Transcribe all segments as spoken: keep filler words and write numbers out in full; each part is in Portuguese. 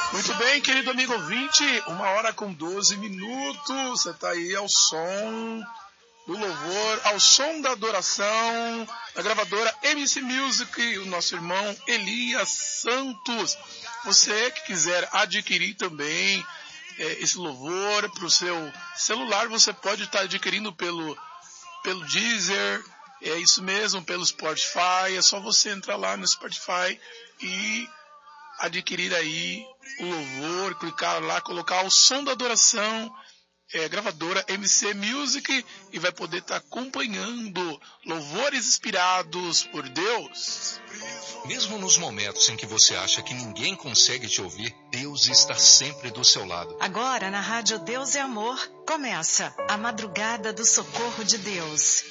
Muito bem, querido amigo ouvinte, uma hora com doze minutos, você está aí ao som do louvor, ao som da adoração, da gravadora M C Music, o nosso irmão Elias Santos. Você que quiser adquirir também é, esse louvor para o seu celular, você pode estar adquirindo pelo, pelo Deezer, é isso mesmo, pelo Spotify, é só você entrar lá no Spotify e adquirir aí o louvor, clicar lá, colocar o som da adoração, é, gravadora M C Music, e vai poder estar acompanhando louvores inspirados por Deus. Mesmo nos momentos em que você acha que ninguém consegue te ouvir, Deus está sempre do seu lado. Agora na Rádio Deus é Amor, começa a Madrugada do Socorro de Deus.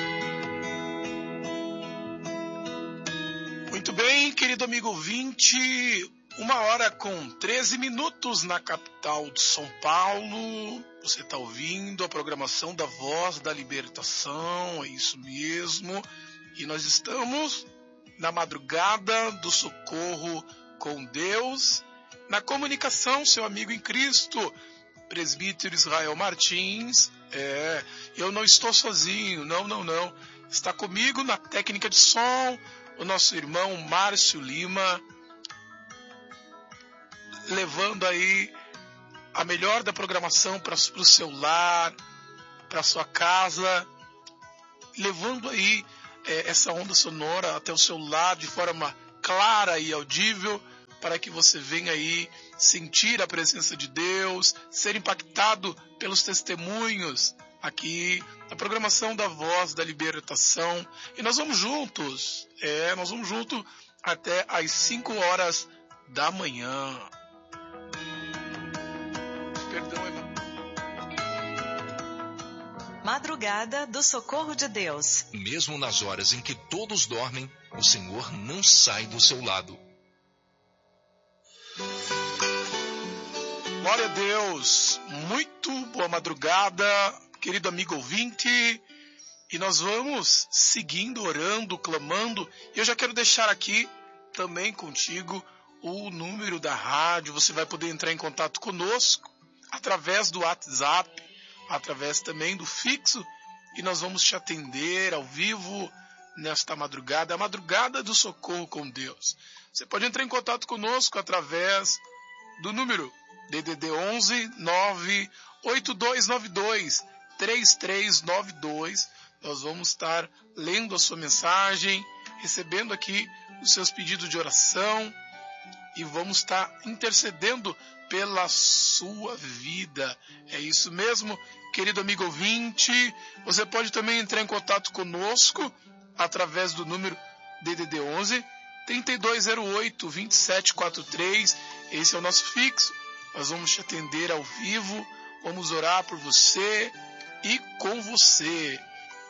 Muito bem, querido amigo ouvinte, uma hora com treze minutos na capital de São Paulo. Você está ouvindo a programação da Voz da Libertação, é isso mesmo. E nós estamos na Madrugada do Socorro com Deus. Na comunicação, seu amigo em Cristo, presbítero Israel Martins. É, eu não estou sozinho, não, não, não. Está comigo na técnica de som o nosso irmão Márcio Lima, levando aí a melhor da programação para o seu lar, para a sua casa, levando aí é, essa onda sonora até o seu lar de forma clara e audível, para que você venha aí sentir a presença de Deus, ser impactado pelos testemunhos aqui na programação da Voz da Libertação. E nós vamos juntos, é, nós vamos juntos até às cinco horas da manhã. Perdão, irmão. Madrugada do Socorro de Deus. Mesmo nas horas em que todos dormem, o Senhor não sai do seu lado. Glória a Deus, muito boa madrugada, querido amigo ouvinte, e nós vamos seguindo, orando, clamando, e eu já quero deixar aqui também contigo o número da rádio. Você vai poder entrar em contato conosco através do WhatsApp, através também do fixo, e nós vamos te atender ao vivo nesta madrugada, a madrugada do socorro com Deus. Você pode entrar em contato conosco através do número D D D onze nove oito dois nove dois três três nove dois. Nós vamos estar lendo a sua mensagem, recebendo aqui os seus pedidos de oração e vamos estar intercedendo pela sua vida. É isso mesmo, querido amigo ouvinte. Você pode também entrar em contato conosco através do número D D D onze trinta e dois zero oito vinte e sete quarenta e três. Esse é o nosso fixo. Nós vamos te atender ao vivo, vamos orar por você e com você.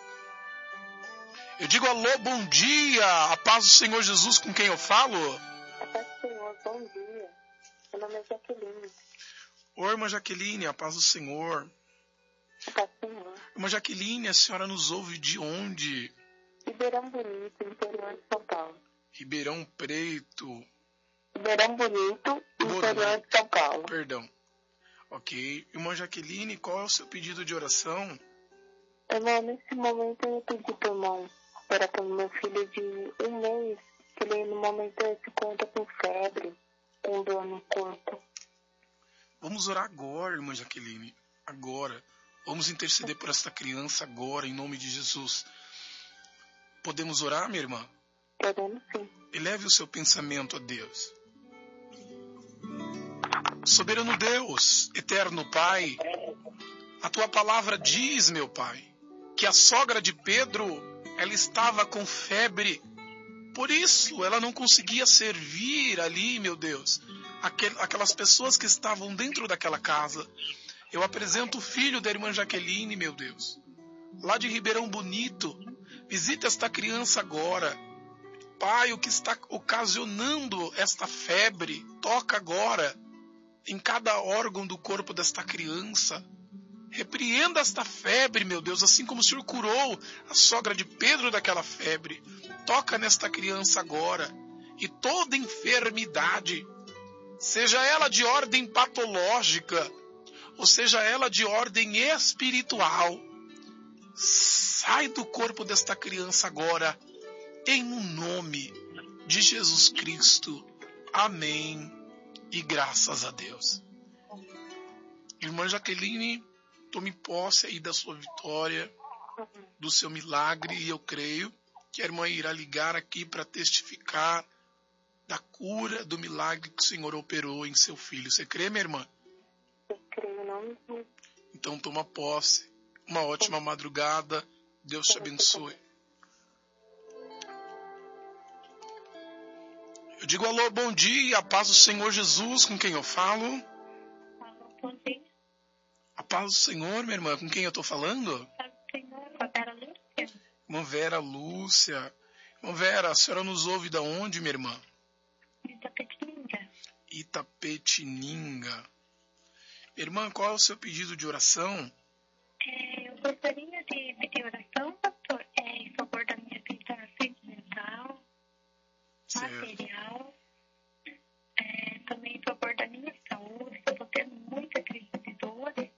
Eu digo alô, bom dia, a paz do Senhor Jesus, com quem eu falo? A paz do Senhor, bom dia. Meu nome é Jaqueline. Oi, irmã Jaqueline, a paz do Senhor. A paz do Senhor. Irmã Jaqueline, a senhora nos ouve de onde? Ribeirão Bonito, interior de São Paulo. Ribeirão Preto. Ribeirão Bonito, interior de São Paulo. Perdão. Ok. Irmã Jaqueline, qual é o seu pedido de oração? Irmão, nesse momento eu pedi para o irmão orar pelo meu filho de um mês, que ele no momento se conta com febre, com dor no corpo. Vamos orar agora, irmã Jaqueline. Agora. Vamos interceder por esta criança agora, em nome de Jesus. Podemos orar, minha irmã? Podemos sim. Eleve o seu pensamento a Deus. Soberano Deus, eterno Pai, a tua palavra diz, meu Pai, que a sogra de Pedro, ela estava com febre. Por isso, ela não conseguia servir ali, meu Deus, aquelas pessoas que estavam dentro daquela casa. Eu apresento o filho da irmã Jaqueline, meu Deus, lá de Ribeirão Bonito. Visita esta criança agora. Pai, o que está ocasionando esta febre, toca agora em cada órgão do corpo desta criança. Repreenda esta febre, meu Deus, assim como o Senhor curou a sogra de Pedro daquela febre. Toca nesta criança agora. E toda enfermidade seja ela de ordem patológica, ou seja ela de ordem espiritual, sai do corpo desta criança agora, em nome de Jesus Cristo. Amém. E graças a Deus. Irmã Jaqueline, tome posse aí da sua vitória, do seu milagre, e eu creio que a irmã irá ligar aqui para testificar da cura, do milagre que o Senhor operou em seu filho. Você crê, minha irmã? Eu creio, não. Então toma posse. Uma ótima madrugada. Deus te abençoe. Eu digo alô, bom dia, a paz do Senhor Jesus, com quem eu falo? Alô, bom dia. A paz do Senhor, minha irmã, com quem eu estou falando? Paz do Senhor, com a Vera Lúcia. Irmã Vera Lúcia. Irmã Vera, a senhora nos ouve da onde, minha irmã? Itapetininga. Itapetininga. Minha irmã, qual é o seu pedido de oração? É, eu gostaria de pedir oração, pastor, é, em favor da minha vida sentimental, Certo. material, é, também em favor da minha saúde, eu estou tendo muita crise de dores,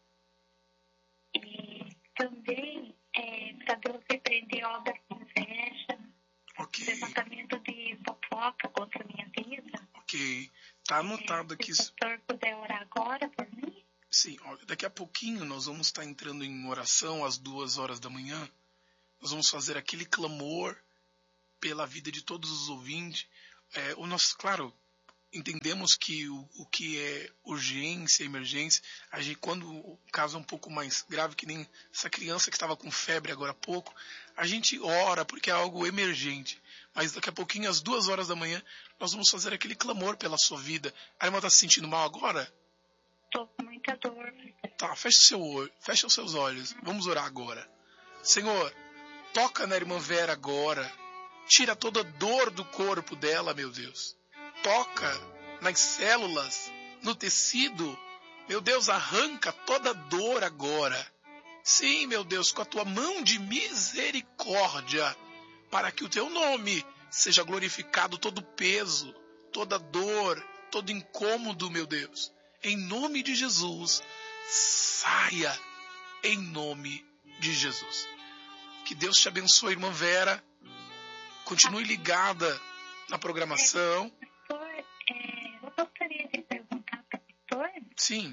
e também é, para Deus repreender obras de inveja, Ok, levantamento de fofoca contra a minha vida. ok. Tá anotado aqui. Se o pastor puder orar agora por mim. Sim, olha, daqui a pouquinho nós vamos estar entrando em oração às duas horas da manhã. Nós vamos fazer aquele clamor pela vida de todos os ouvintes. É, o nosso, claro, entendemos que o, o que é urgência, emergência, a gente, quando o caso é um pouco mais grave, que nem essa criança que estava com febre agora há pouco, a gente ora porque é algo emergente. Mas daqui a pouquinho, às duas horas da manhã, nós vamos fazer aquele clamor pela sua vida. A irmã está se sentindo mal agora? Estou com muita dor. Tá, fecha, o seu olho, fecha os seus olhos. Vamos orar agora. Senhor, toca na irmã Vera agora. Tira toda dor do corpo dela, meu Deus. Toca nas células, no tecido. Meu Deus, arranca toda dor agora. Sim, meu Deus, com a tua mão de misericórdia, para que o teu nome seja glorificado, todo peso, toda dor, todo incômodo, meu Deus. Em nome de Jesus, saia em nome de Jesus. Que Deus te abençoe, irmã Vera. Continue ligada na programação. Pastor, é, eu gostaria de perguntar para o pastor. Sim.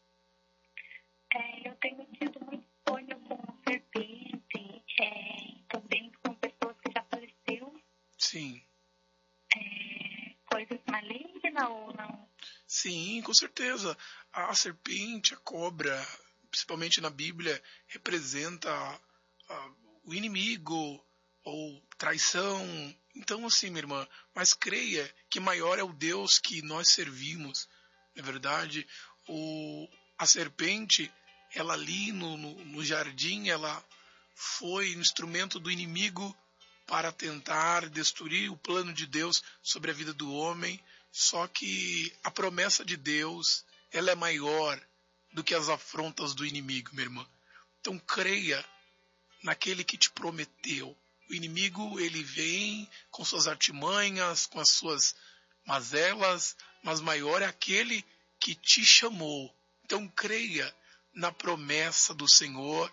É, eu tenho tido muito sonho com serpente, é, também com pessoas que já faleceram. Sim. É, coisas malignas ou não? Sim, com certeza. A serpente, a cobra, principalmente na Bíblia, representa a, o inimigo ou traição. Então, assim, minha irmã, mas creia que maior é o Deus que nós servimos. Na verdade, o, a serpente, ela ali no, no, no jardim, ela foi instrumento do inimigo para tentar destruir o plano de Deus sobre a vida do homem. Só que a promessa de Deus, ela é maior do que as afrontas do inimigo, minha irmã. Então creia naquele que te prometeu. O inimigo, ele vem com suas artimanhas, com as suas mazelas, mas maior é aquele que te chamou. Então creia na promessa do Senhor.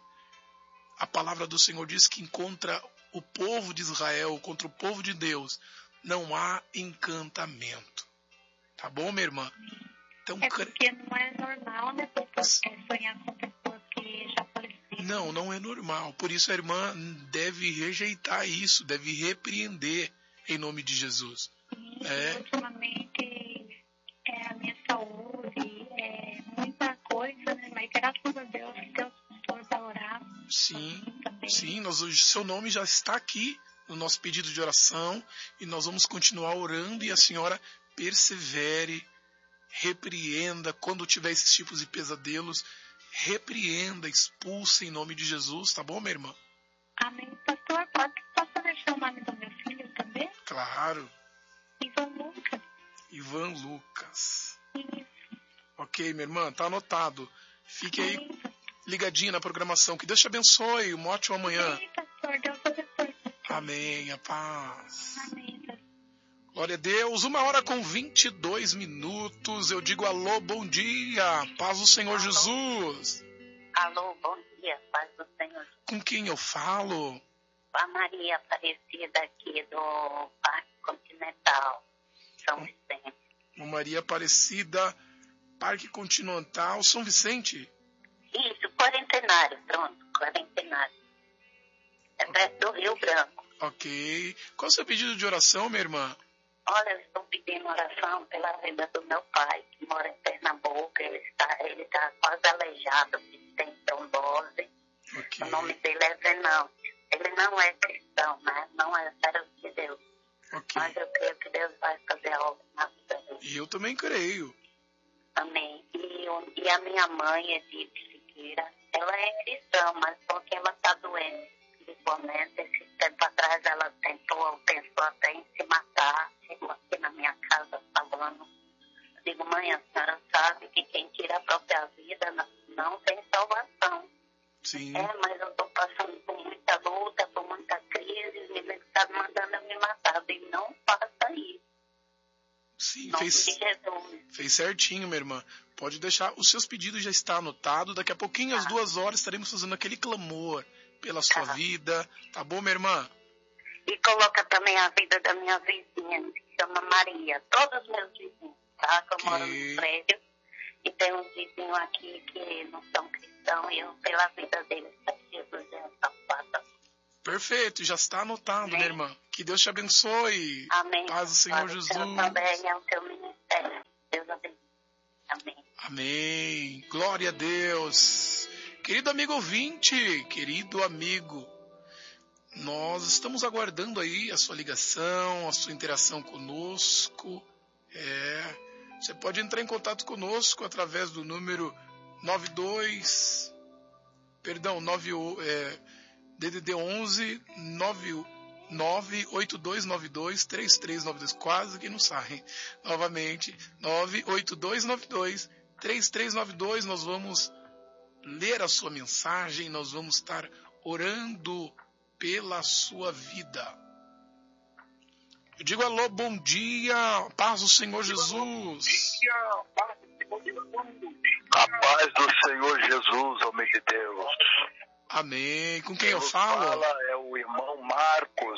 A palavra do Senhor diz que contra o povo de Israel, contra o povo de Deus, não há encantamento. Tá bom, minha irmã? Então, é porque não é normal, né, pastor, é sonhar com pessoas que já faleceram. Não, não é normal. Por isso a irmã deve rejeitar isso, deve repreender em nome de Jesus. Sim, é. Ultimamente, é, a minha saúde, é muita coisa, né? Mas graças a Deus, Deus pastor vai orar. Sim, sim, nós, o seu nome já está aqui no nosso pedido de oração e nós vamos continuar orando e a senhora persevere, repreenda quando tiver esses tipos de pesadelos, repreenda, expulsa em nome de Jesus, tá bom, minha irmã? Amém. Pastor, pode, posso deixar o nome do meu filho também? Claro. Ivan Lucas. Ivan Lucas. Isso. Ok, minha irmã, tá anotado. Fique aí ligadinha na programação. Que Deus te abençoe. Uma ótima manhã. Amém, pastor. Deus abençoe. Amém. A paz. Amém. Glória a Deus. Uma hora com vinte e dois minutos. Eu digo alô, bom dia. Paz do Senhor Alô. Jesus. Alô, bom dia, paz do Senhor. Com quem eu falo? A Maria Aparecida aqui do Parque Continental, São Vicente. Uma Maria Aparecida, Parque Continental, São Vicente. Isso, quarentenário, pronto, quarentenário. É perto do Rio Branco. Ok. Qual é o seu pedido de oração, minha irmã? Olha, eu estou pedindo oração pela vida do meu pai, que mora em Pernambuco. Ele está, ele está quase aleijado, ele tem trombose. Ok. O nome dele é Zenão. Ele não é cristão, né? Não é servo de Deus. Ok. Mas eu creio que Deus vai fazer algo na vida dele. E eu também creio. Amém. E, o- e a minha mãe, Edith Siqueira, ela é cristã, mas só que ela está doente espiritualmente. Esse tempo atrás ela tentou, pensou até em se matar. Chegou aqui na minha casa falando. Eu digo, mãe, a senhora sabe que quem tira a própria vida não, não tem salvação. Sim. É, mas eu estou passando por muita luta, por muita crise, e ele está mandando eu me matar. Eu digo, não faça isso. Sim, Em nome fez, de Jesus. fez certinho, minha irmã. Pode deixar, os seus pedidos já estão anotados. Daqui a pouquinho, às Tá. duas horas, estaremos fazendo aquele clamor pela sua Tá. vida. Tá bom, minha irmã? E coloca também a vida da minha vizinha, que se chama Maria. Todos os meus vizinhos, tá? Que eu Ok. moro no prédio. E tem uns vizinhos aqui que não são cristãos. E eu, pela vida deles, para que Jesus é salvado. Perfeito, já está anotado, Amém. minha irmã. Que Deus te abençoe. Amém. Paz do Senhor Para o Jesus. Senhor também é o teu ministério. Deus abençoe. Amém. Amém. Glória a Deus. Querido amigo ouvinte, querido amigo, nós estamos aguardando aí a sua ligação, a sua interação conosco. É, você pode entrar em contato conosco através do número nove dois, perdão, nove, é, D D D onze nove oito dois nove dois três três nove dois, quase que não sai. Novamente, nove oito dois nove dois três três nove dois. Nós vamos ler a sua mensagem, nós vamos estar orando pela sua vida. Eu digo alô, bom dia, paz do Senhor Jesus. A paz do Senhor Jesus, homem de Deus. Amém. Com quem eu Quem falo? fala é o irmão Marcos.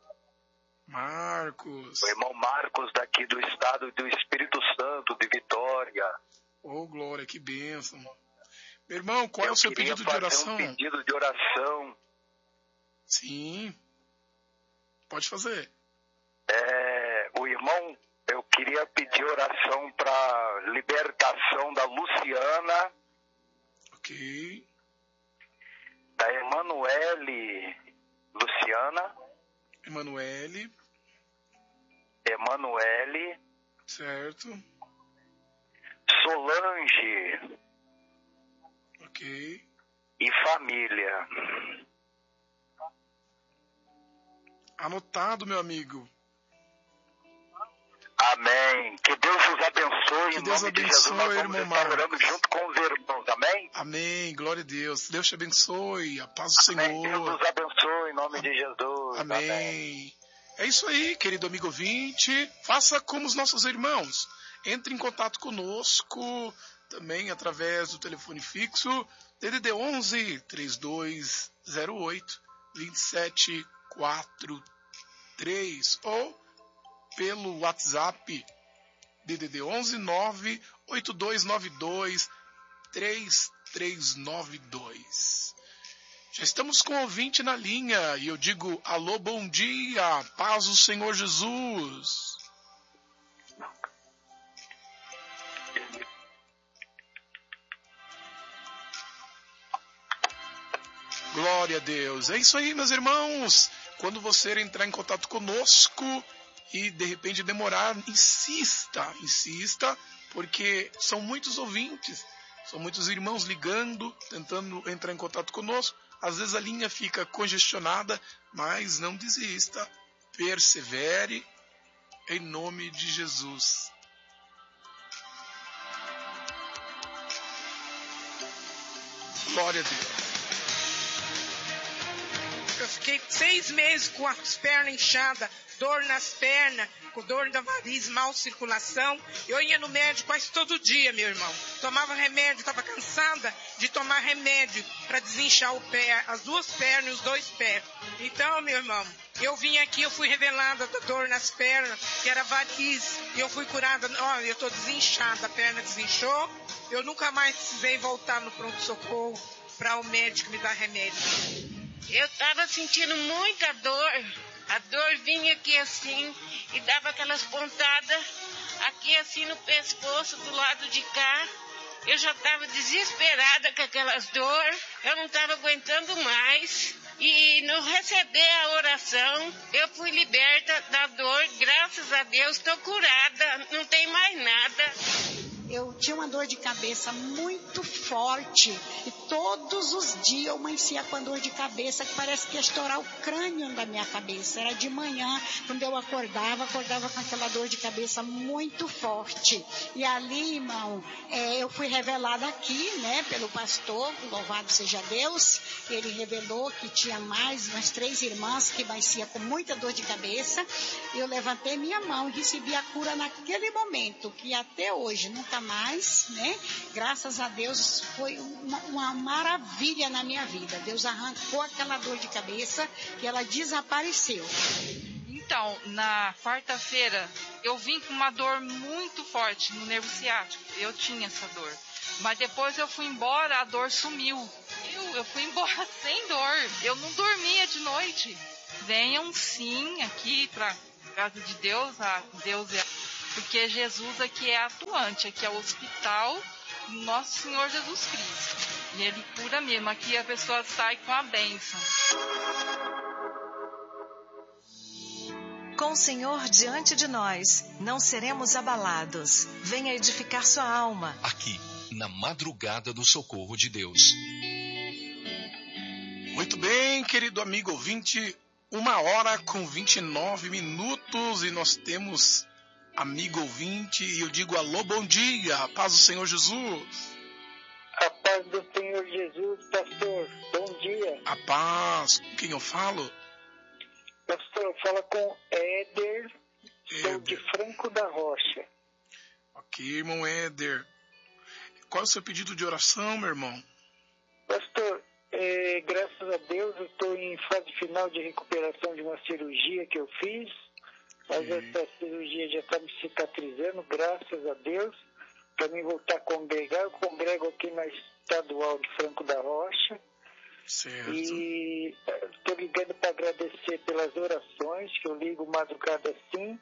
Marcos. O irmão Marcos daqui do estado do Espírito Santo, de Vitória. Oh, glória, que bênção. Meu irmão, qual é Eu o seu queria pedido de fazer oração? um pedido de oração. Sim. Pode fazer. É, o irmão, eu queria pedir oração para libertação da Luciana, Ok. da Emanuele Luciana, Emanuele. Emanuele, Certo. Solange Ok. e família. Anotado, meu amigo. Amém. Que Deus os abençoe. Que Em Deus nome de abençoe, Jesus, nós vamos irmão estar orando Marcos. junto com os irmãos. Amém? Amém. Glória a Deus. Deus te abençoe. A paz do Amém. Deus Senhor. os abençoe em nome de Jesus. Amém. Amém. É isso aí, querido amigo ouvinte. Faça como os nossos irmãos. Entre em contato conosco também através do telefone fixo D D D onze, trinta e dois zero oito, vinte e sete quarenta e três ou pelo WhatsApp D D D onze, nove oito dois nove dois, três três nove dois. Já estamos com o ouvinte na linha e eu digo alô, bom dia, paz do Senhor Jesus. Glória a Deus. É isso aí, meus irmãos. Quando você entrar em contato conosco e de repente demorar, insista, insista, porque são muitos ouvintes, são muitos irmãos ligando, tentando entrar em contato conosco. Às vezes a linha fica congestionada, mas não desista. Persevere em nome de Jesus. Glória a Deus. Eu fiquei seis meses com as pernas inchadas, dor nas pernas, com dor da variz, mal circulação. Eu ia no médico quase todo dia, meu irmão. Tomava remédio, estava cansada de tomar remédio para desinchar o pé, as duas pernas e os dois pés. Então, meu irmão, eu vim aqui, eu fui revelada da dor nas pernas, que era variz, e eu fui curada. Ó, eu tô desinchada, a perna desinchou. Eu nunca mais precisei voltar no pronto-socorro para o médico me dar remédio. Eu estava sentindo muita dor. A dor vinha aqui assim e dava aquelas pontadas aqui assim no pescoço do lado de cá. Eu já estava desesperada com aquelas dores. Eu não estava aguentando mais. E no receber a oração, eu fui liberta da dor. Graças a Deus, estou curada. Não tem mais nada. Eu tinha uma dor de cabeça muito forte e todos os dias eu amanhecia com a dor de cabeça que parece que ia estourar o crânio da minha cabeça. Era de manhã, quando eu acordava, acordava com aquela dor de cabeça muito forte. E ali, irmão, é, eu fui revelada aqui, né, pelo pastor, louvado seja Deus. Ele revelou que tinha mais umas três irmãs que amanhecia com muita dor de cabeça. Eu levantei minha mão e recebi a cura naquele momento, que até hoje nunca mais, né? Graças a Deus foi uma, uma maravilha na minha vida. Deus arrancou aquela dor de cabeça e ela desapareceu. Então, na quarta-feira, eu vim com uma dor muito forte no nervo ciático. Eu tinha essa dor. Mas depois eu fui embora, a dor sumiu. Eu, eu fui embora sem dor. Eu não dormia de noite. Venham sim aqui para casa de Deus. A Deus é... Porque Jesus aqui é atuante, aqui é o hospital do nosso Senhor Jesus Cristo. E Ele cura mesmo, aqui a pessoa sai com a bênção. Com o Senhor diante de nós, não seremos abalados. Venha edificar sua alma. Aqui, na madrugada do socorro de Deus. Muito bem, querido amigo ouvinte, uma hora com vinte e nove minutos e nós temos... Amigo ouvinte, e eu digo alô, bom dia, a paz do Senhor Jesus. A paz do Senhor Jesus, pastor, bom dia. A paz, com quem eu falo? Pastor, fala com Éder, sou Éder. de Franco da Rocha. Ok, irmão Éder. Qual é o seu pedido de oração, meu irmão? Pastor, é, graças a Deus eu estou em fase final de recuperação de uma cirurgia que eu fiz. Mas essa cirurgia já está me cicatrizando, graças a Deus, para mim voltar a congregar. Eu congrego aqui na Estadual de Franco da Rocha. Certo. E estou ligando para agradecer pelas orações, que eu ligo madrugada assim,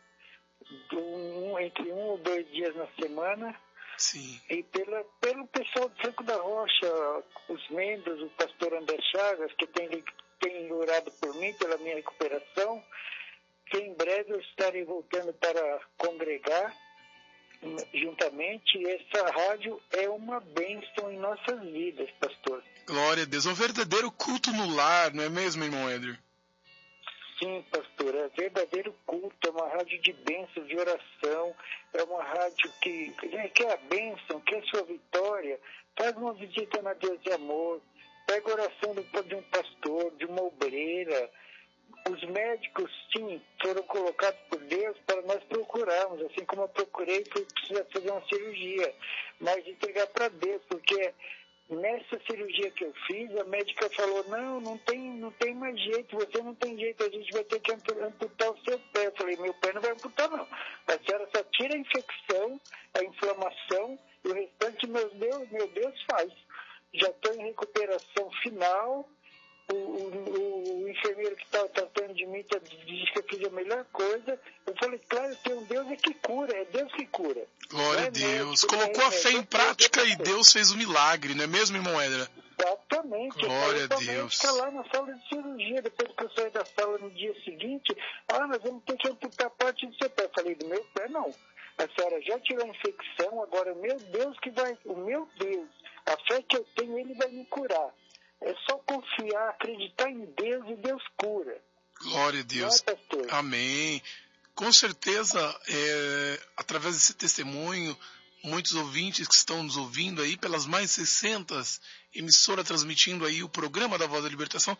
um, entre um ou dois dias na semana. Sim. E pela, pelo pessoal de Franco da Rocha, os membros, o pastor André Chagas, que tem, tem orado por mim, pela minha recuperação. Que em breve eu estarei voltando para congregar juntamente. E essa rádio é uma bênção em nossas vidas, pastor. Glória a Deus, é um verdadeiro culto no lar, não é mesmo, irmão Éder? Sim, pastor, é verdadeiro culto, é uma rádio de bênção, de oração, é uma rádio que quer a bênção, quer a sua vitória. Faz uma visita na Deus de Amor, pega a oração de um pastor, de uma obreira. Os médicos, sim, foram colocados por Deus para nós procurarmos, assim como eu procurei, fui precisar fazer uma cirurgia, mas entregar para Deus, porque nessa cirurgia que eu fiz, a médica falou, não, não tem, não tem mais jeito, você não tem jeito, a gente vai ter que amputar o seu pé. Eu falei, meu pé não vai amputar não, a senhora só tira a infecção, a inflamação, e o restante, meu Deus, meu Deus faz. Já estou em recuperação final. O, o, o enfermeiro que estava tratando de mim disse que eu fiz a melhor coisa. Eu falei, claro, tem um Deus que cura, é Deus que cura. Glória a Deus. Colocou a fé em prática e Deus fez o milagre, não é mesmo, irmão Éder? Exatamente. Glória a Deus. Fica lá na sala de cirurgia, depois que eu saí da sala no dia seguinte, ah, nós vamos ter que amputar parte do seu pé. Eu falei, do meu pé não. A senhora já tirou a infecção, agora o meu Deus que vai, o meu Deus, a fé que eu tenho, ele vai me curar. É só confiar, acreditar em Deus e Deus cura. Glória a Deus. Não é, pastor? Amém. Com certeza, é, através desse testemunho, muitos ouvintes que estão nos ouvindo aí, pelas mais seiscentas emissoras transmitindo aí o programa da Voz da Libertação,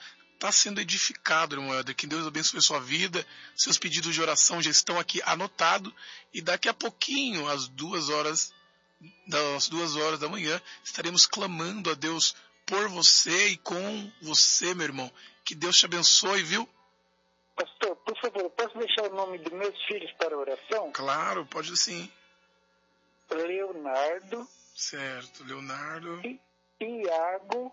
está sendo edificado, irmão Éder. Que Deus abençoe sua vida. Seus pedidos de oração já estão aqui anotados. E daqui a pouquinho, às duas horas, das duas horas da manhã, estaremos clamando a Deus por você e com você, meu irmão. Que Deus te abençoe, viu? Pastor, por favor, posso deixar o nome dos meus filhos para oração? Claro, pode sim. Leonardo. Certo, Leonardo. Iago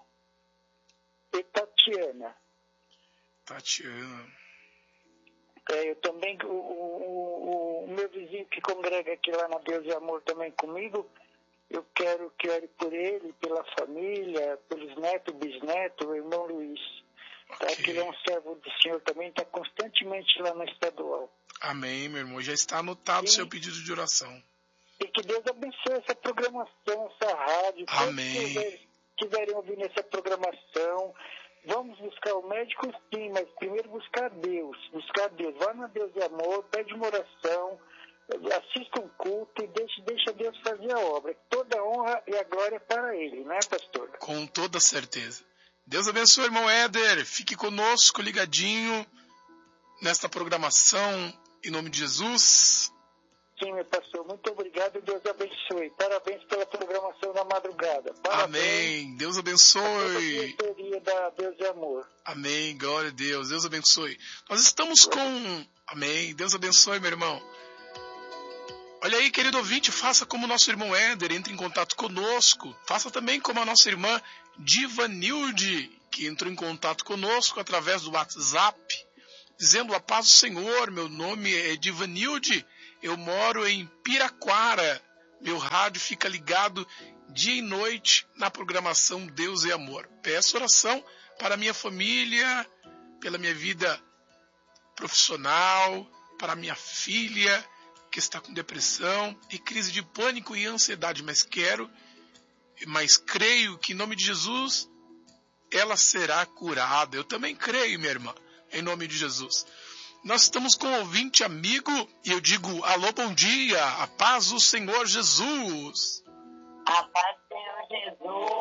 e Tatiana. Tatiana. É, eu também, o, o, o meu vizinho que congrega aqui lá na Deus e Amor também comigo, eu quero que ore por ele, pela família, pelos netos, bisnetos, o irmão Luiz. Tá? Okay. Que ele é um servo do Senhor também, está constantemente lá no estadual. Amém, meu irmão. Já está anotado o seu pedido de oração. E que Deus abençoe essa programação, essa rádio. Amém. Todos que quiserem ouvir nessa programação, vamos buscar o médico sim, mas primeiro buscar Deus. Buscar Deus. Vá na Deus e Amor, pede uma oração, assista um culto e deixe, deixa Deus fazer a obra. Toda a honra e a glória para Ele, né, pastor? Com toda certeza. Deus abençoe, irmão Éder. Fique conosco, ligadinho, nesta programação, em nome de Jesus. Sim, meu pastor. Muito obrigado e Deus abençoe. Parabéns pela programação da madrugada. Parabéns. Amém. Deus abençoe. Da Deus e Amor. Amém. Glória a Deus. Deus abençoe. Nós estamos com... Amém. Deus abençoe, meu irmão. Olha aí, querido ouvinte, faça como o nosso irmão Éder, entre em contato conosco. Faça também como a nossa irmã Divanilde, que entrou em contato conosco através do WhatsApp, dizendo: a paz do Senhor, meu nome é Divanilde, eu moro em Piraquara, meu rádio fica ligado dia e noite na programação Deus e Amor. Peço oração para minha família, pela minha vida profissional, para minha filha, que está com depressão e crise de pânico e ansiedade, mas quero, mas creio que em nome de Jesus ela será curada. Eu também creio, minha irmã, em nome de Jesus. Nós estamos com um ouvinte amigo e eu digo: alô, bom dia, a paz do Senhor Jesus. A paz do Senhor Jesus.